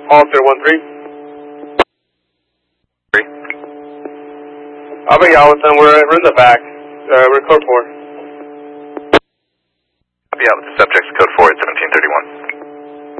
Officer 1-3. I'll be out with them. We're in the back. We're code 4. I'll be out with the subjects, code 4.